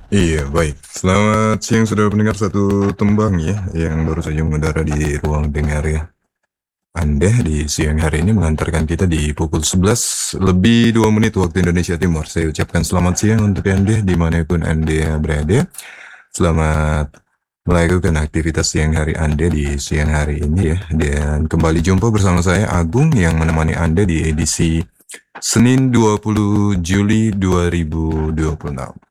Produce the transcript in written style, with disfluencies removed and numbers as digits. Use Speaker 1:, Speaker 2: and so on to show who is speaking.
Speaker 1: Iya, baik. Selamat siang saudara pendengar satu tembang ya, yang baru saja mengudara di ruang dengar ya. Anda di siang hari ini mengantarkan kita di pukul 11 lebih 2 menit waktu Indonesia Timur. Saya ucapkan selamat siang untuk Anda dimanapun Anda berada. Selamat melakukan aktivitas siang hari Anda di siang hari ini ya. Dan kembali jumpa bersama saya Agung yang menemani Anda di edisi Senin 20 Juli 2026.